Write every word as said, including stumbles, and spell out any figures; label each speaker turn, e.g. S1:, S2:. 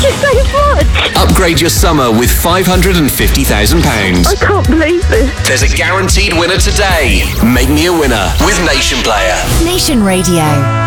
S1: you so much.
S2: Upgrade your summer with five hundred fifty thousand pounds.
S1: I can't believe this.
S2: There's a guaranteed winner today. Make me a winner with Nation Player.
S3: Nation Radio.